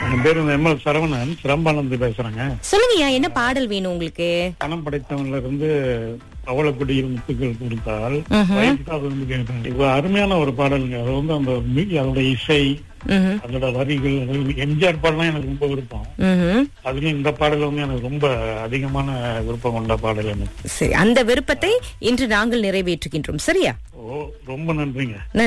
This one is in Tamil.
என் பேரு எம்எல் சரவணன், சிரம்பானந்து பேசுறேங்க. சொல்லுங்கய்யா, என்ன பாடல் வேணும் உங்களுக்கு? பணம் படைத்தவன்ல இருந்து அவலக்குடியில் முத்துக்கள் கொடுத்தால் வயசுக்காக வந்து கேட்டேன். இப்ப அருமையான ஒரு பாடலுங்க. அது வந்து அந்த அதோட இசை, அதோட வரிகள், எம்ஜிஆர் பாடலாம் எனக்கு ரொம்ப விருப்பம். அதுலயும் இந்த பாடல் வந்து எனக்கு ரொம்ப அதிகமான விருப்பம் கொண்ட பாடல் எனக்கு. சரி, அந்த விருப்பத்தை இன்று நாங்கள் நிறைவேற்றுகின்றோம். சரியா? ஓ, ரொம்ப நன்றிங்க.